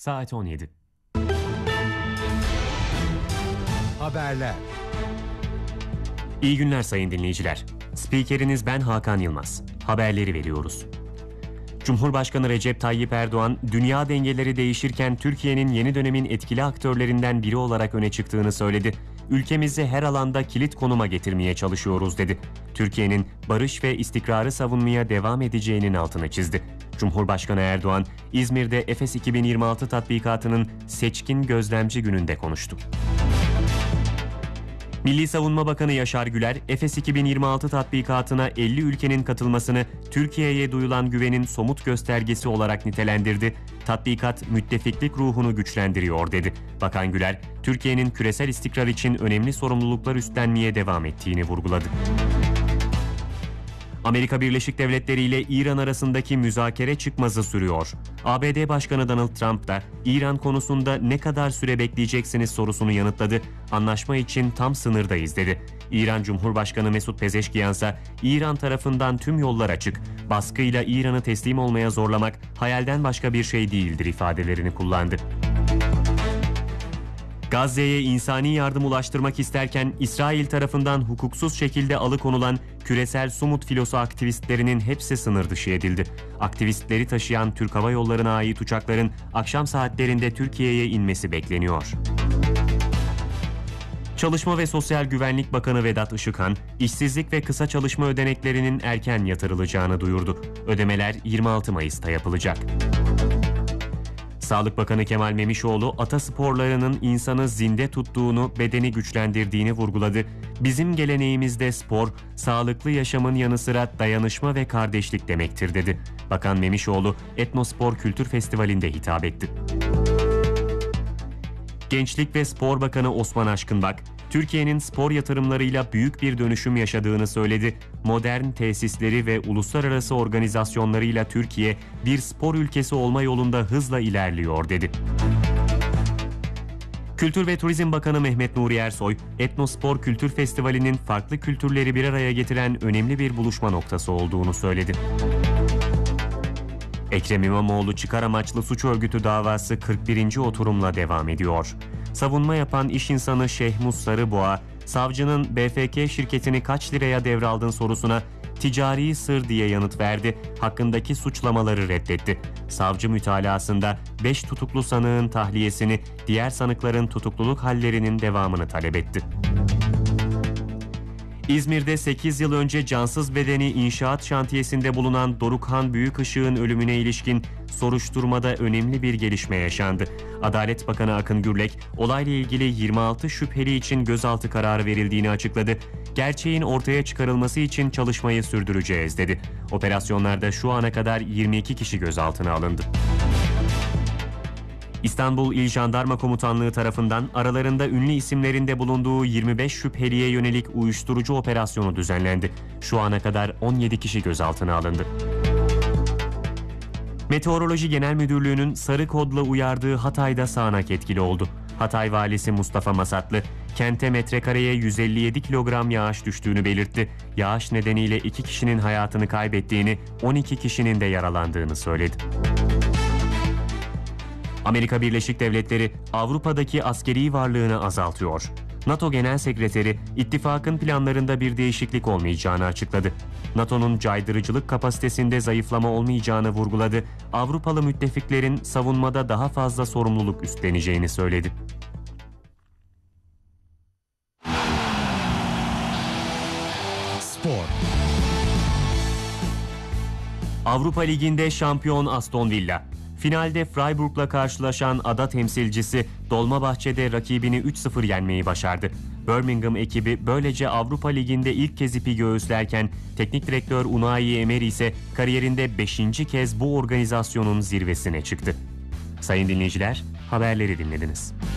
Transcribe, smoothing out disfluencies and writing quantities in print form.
Saat 17. Haberler. İyi günler sayın dinleyiciler. Spikeriniz ben Hakan Yılmaz. Haberleri veriyoruz. Cumhurbaşkanı Recep Tayyip Erdoğan, dünya dengeleri değişirken Türkiye'nin yeni dönemin etkili aktörlerinden biri olarak öne çıktığını söyledi. Ülkemizi her alanda kilit konuma getirmeye çalışıyoruz dedi. Türkiye'nin barış ve istikrarı savunmaya devam edeceğinin altını çizdi. Cumhurbaşkanı Erdoğan, İzmir'de Efes 2026 tatbikatının seçkin gözlemci gününde konuştu. Milli Savunma Bakanı Yaşar Güler, Efes 2026 tatbikatına 50 ülkenin katılmasını Türkiye'ye duyulan güvenin somut göstergesi olarak nitelendirdi. Tatbikat müttefiklik ruhunu güçlendiriyor dedi. Bakan Güler, Türkiye'nin küresel istikrar için önemli sorumluluklar üstlenmeye devam ettiğini vurguladı. Amerika Birleşik Devletleri ile İran arasındaki müzakere çıkmazı sürüyor. ABD Başkanı Donald Trump da İran konusunda ne kadar süre bekleyeceksiniz sorusunu yanıtladı. Anlaşma için tam sınırdayız dedi. İran Cumhurbaşkanı Mesut Pezeşkiyan ise İran tarafından tüm yollar açık, baskıyla İran'ı teslim olmaya zorlamak hayalden başka bir şey değildir ifadelerini kullandı. Gazze'ye insani yardım ulaştırmak isterken İsrail tarafından hukuksuz şekilde alıkonulan küresel Sumut filosu aktivistlerinin hepsi sınır dışı edildi. Aktivistleri taşıyan Türk Hava Yolları'na ait uçakların akşam saatlerinde Türkiye'ye inmesi bekleniyor. Çalışma ve Sosyal Güvenlik Bakanı Vedat Işıkhan, işsizlik ve kısa çalışma ödeneklerinin erken yatırılacağını duyurdu. Ödemeler 26 Mayıs'ta yapılacak. Sağlık Bakanı Kemal Memişoğlu, ata sporlarının insanı zinde tuttuğunu, bedeni güçlendirdiğini vurguladı. Bizim geleneğimizde spor, sağlıklı yaşamın yanı sıra dayanışma ve kardeşlik demektir dedi. Bakan Memişoğlu, Etnospor Kültür Festivali'nde hitap etti. Gençlik ve Spor Bakanı Osman Aşkınbak, Türkiye'nin spor yatırımlarıyla büyük bir dönüşüm yaşadığını söyledi. Modern tesisleri ve uluslararası organizasyonlarıyla Türkiye bir spor ülkesi olma yolunda hızla ilerliyor dedi. Kültür ve Turizm Bakanı Mehmet Nuri Ersoy, Etnospor Kültür Festivali'nin farklı kültürleri bir araya getiren önemli bir buluşma noktası olduğunu söyledi. Ekrem İmamoğlu çıkar amaçlı suç örgütü davası 41. oturumla devam ediyor. Savunma yapan iş insanı Şehmus Sarıboğa, savcının BFK şirketini kaç liraya devraldın sorusuna ticari sır diye yanıt verdi, hakkındaki suçlamaları reddetti. Savcı mütalasında 5 tutuklu sanığın tahliyesini, diğer sanıkların tutukluluk hallerinin devamını talep etti. İzmir'de 8 yıl önce cansız bedeni inşaat şantiyesinde bulunan Dorukhan Büyükışık'ın ölümüne ilişkin soruşturmada önemli bir gelişme yaşandı. Adalet Bakanı Akın Gürlek, olayla ilgili 26 şüpheli için gözaltı kararı verildiğini açıkladı. Gerçeğin ortaya çıkarılması için çalışmayı sürdüreceğiz dedi. Operasyonlarda şu ana kadar 22 kişi gözaltına alındı. İstanbul İl Jandarma Komutanlığı tarafından aralarında ünlü isimlerin de bulunduğu 25 şüpheliye yönelik uyuşturucu operasyonu düzenlendi. Şu ana kadar 17 kişi gözaltına alındı. Meteoroloji Genel Müdürlüğü'nün sarı kodla uyardığı Hatay'da sağanak etkili oldu. Hatay Valisi Mustafa Masatlı, kente metrekareye 157 kilogram yağış düştüğünü belirtti. Yağış nedeniyle 2 kişinin hayatını kaybettiğini, 12 kişinin de yaralandığını söyledi. Amerika Birleşik Devletleri Avrupa'daki askeri varlığını azaltıyor. NATO Genel Sekreteri, ittifakın planlarında bir değişiklik olmayacağını açıkladı. NATO'nun caydırıcılık kapasitesinde zayıflama olmayacağını vurguladı. Avrupalı müttefiklerin savunmada daha fazla sorumluluk üstleneceğini söyledi. Spor. Avrupa Ligi'nde şampiyon Aston Villa. Finalde Freiburg'la karşılaşan ada temsilcisi Dolmabahçe'de rakibini 3-0 yenmeyi başardı. Birmingham ekibi böylece Avrupa Ligi'nde ilk kez ipi göğüslerken teknik direktör Unai Emery ise kariyerinde 5. kez bu organizasyonun zirvesine çıktı. Sayın dinleyiciler, haberleri dinlediniz.